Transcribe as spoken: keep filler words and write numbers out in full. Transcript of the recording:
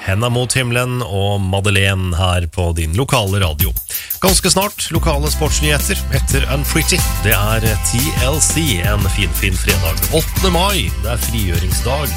Henda mot himmelen og Madeleine her på din lokale radio. Ganske snart lokale sportsnyheter etter Unpretty. Det er T L C, en fin, fin fredag. åttende mai, det er frigjøringsdag.